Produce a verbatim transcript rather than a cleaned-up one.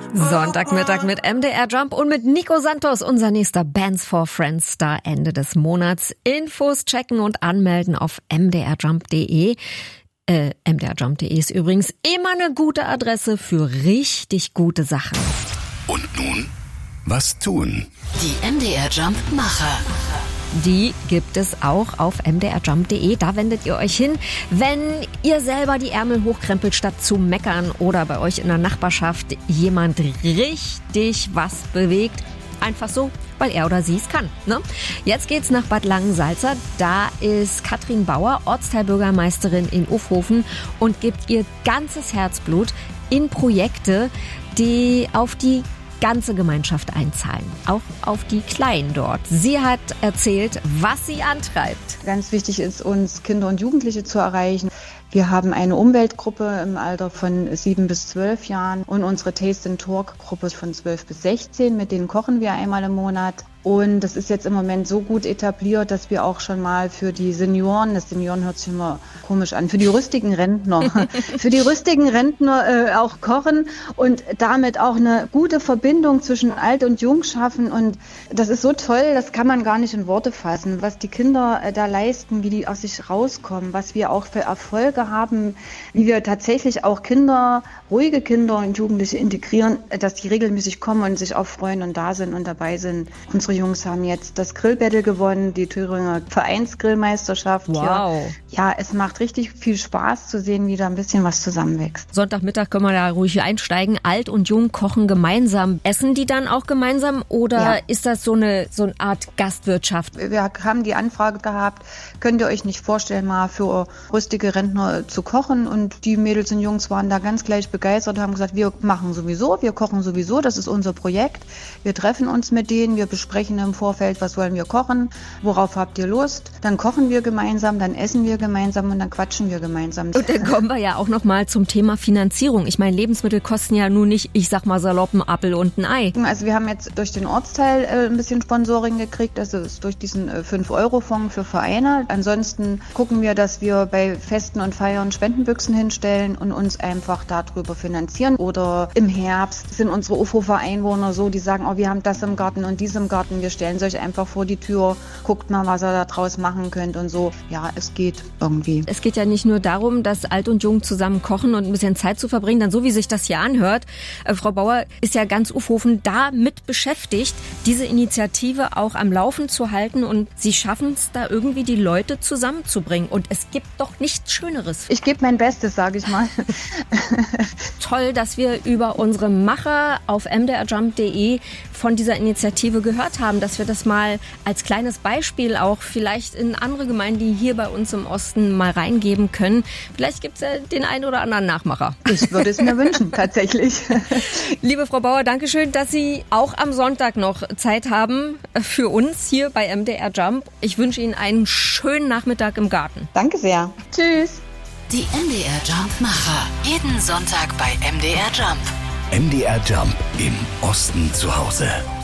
Sonntagmittag mit M D R Jump und mit Nico Santos, unser nächster Bands for Friends Star Ende des Monats. Infos checken und anmelden auf m d r jump punkt d e. Äh, m d r jump punkt d e ist übrigens immer eine gute Adresse für richtig gute Sachen. Und nun, was tun? Die M D R Jump Macher. Die gibt es auch auf m d r jump punkt d e. Da wendet ihr euch hin, wenn ihr selber die Ärmel hochkrempelt, statt zu meckern oder bei euch in der Nachbarschaft jemand richtig was bewegt. Einfach so, weil er oder sie es kann. Ne? Jetzt geht's nach Bad Langensalza. Da ist Katrin Bauer, Ortsteilbürgermeisterin in Ufhofen und gibt ihr ganzes Herzblut in Projekte, die auf die ganze Gemeinschaft einzahlen, auch auf die Kleinen dort. Sie hat erzählt, was sie antreibt. Ganz wichtig ist uns, Kinder und Jugendliche zu erreichen. Wir haben eine Umweltgruppe im Alter von sieben bis zwölf Jahren und unsere Taste and Talk Gruppe von zwölf bis sechzehn. Mit denen kochen wir einmal im Monat. Und das ist jetzt im Moment so gut etabliert, dass wir auch schon mal für die Senioren, das Senioren hört sich immer komisch an, für die rüstigen Rentner, für die rüstigen Rentner äh, auch kochen und damit auch eine gute Verbindung zwischen Alt und Jung schaffen. Und das ist so toll, das kann man gar nicht in Worte fassen, was die Kinder äh, da leisten, wie die aus sich rauskommen, was wir auch für Erfolge haben, wie wir tatsächlich auch Kinder, ruhige Kinder und Jugendliche integrieren, dass die regelmäßig kommen und sich auch freuen und da sind und dabei sind. Unsere Jungs haben jetzt das Grillbattle gewonnen, die Thüringer Vereinsgrillmeisterschaft. Wow. Ja, es macht richtig viel Spaß zu sehen, wie da ein bisschen was zusammenwächst. Sonntagmittag können wir da ruhig einsteigen. Alt und Jung kochen gemeinsam. Essen die dann auch gemeinsam oder ja. Ist das so eine, so eine Art Gastwirtschaft? Wir haben die Anfrage gehabt, könnt ihr euch nicht vorstellen, mal für rüstige Rentner zu kochen? Und die Mädels und Jungs waren da ganz gleich begeistert, haben gesagt, wir machen sowieso, wir kochen sowieso, das ist unser Projekt. Wir treffen uns mit denen, wir besprechen im Vorfeld, was wollen wir kochen, worauf habt ihr Lust? Dann kochen wir gemeinsam, dann essen wir gemeinsam und dann quatschen wir gemeinsam. Und dann kommen wir ja auch noch mal zum Thema Finanzierung. Ich meine, Lebensmittel kosten ja nun nicht, ich sag mal salopp, einen Apfel und ein Ei. Also wir haben jetzt durch den Ortsteil äh, ein bisschen Sponsoring gekriegt, also ist durch diesen äh, fünf Euro Fonds für Vereine. Ansonsten gucken wir, dass wir bei Festen und Feiern Spendenbüchsen hinstellen und uns einfach darüber finanzieren. Oder im Herbst sind unsere Ufhofer Einwohner so, die sagen, oh, wir haben das im Garten und dies im Garten. Wir stellen es euch einfach vor die Tür, guckt mal, was ihr da draus machen könnt und so. Ja, es geht irgendwie. Es geht ja nicht nur darum, dass Alt und Jung zusammen kochen und ein bisschen Zeit zu verbringen, dann so wie sich das hier anhört. Äh, Frau Bauer ist ja ganz Ufhofen damit beschäftigt, diese Initiative auch am Laufen zu halten und sie schaffen es da irgendwie, die Leute zusammenzubringen. Und es gibt doch nichts Schöneres. Ich gebe mein Bestes, sage ich mal. Toll, dass wir über unsere Macher auf m d r jump punkt d e von dieser Initiative gehört haben, dass wir das mal als kleines Beispiel auch vielleicht in andere Gemeinden, die hier bei uns im Osten mal reingeben können. Vielleicht gibt es ja den einen oder anderen Nachmacher. Ich würde es mir wünschen, tatsächlich. Liebe Frau Bauer, danke schön, dass Sie auch am Sonntag noch Zeit haben für uns hier bei M D R Jump. Ich wünsche Ihnen einen schönen Nachmittag im Garten. Danke sehr. Tschüss. Die M D R Jump Macher. Jeden Sonntag bei M D R Jump. M D R Jump im Osten zu Hause.